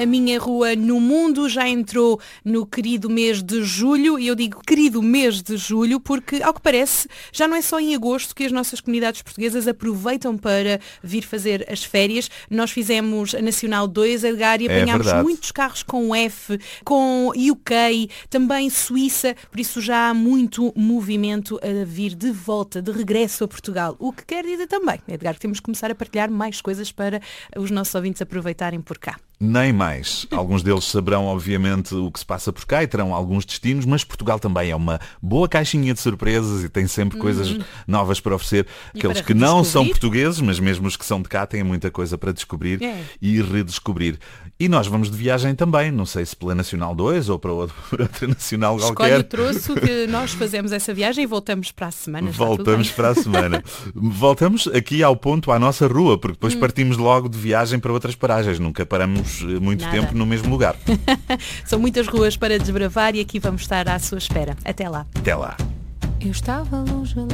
A minha rua no mundo já entrou no querido mês de julho, e eu digo querido mês de julho porque, ao que parece, já não é só em agosto que as nossas comunidades portuguesas aproveitam para vir fazer as férias. Nós fizemos a Nacional 2, Edgar, e apanhámos muitos carros com F, com UK, também Suíça, por isso já há muito movimento a vir de volta, de regresso a Portugal. O que quer dizer também, Edgar, que temos que começar a partilhar mais coisas para os nossos ouvintes aproveitarem por cá. Nem mais. Alguns deles saberão, obviamente, o que se passa por cá e terão alguns destinos, mas Portugal também é uma boa caixinha de surpresas e tem sempre coisas novas para oferecer. Aqueles que não são portugueses, mas mesmo os que são de cá, têm muita coisa para descobrir e redescobrir. E nós vamos de viagem também, não sei se pela Nacional 2 ou para outra Nacional qualquer. Escolhe o troço que nós fazemos essa viagem e voltamos para a semana. Voltamos para a semana. Voltamos aqui ao ponto, à nossa rua, porque depois partimos logo de viagem para outras paragens. Nunca paramos muito tempo no mesmo lugar. São muitas ruas para desbravar e aqui vamos estar à sua espera. Até lá. Até lá. Eu estava longe.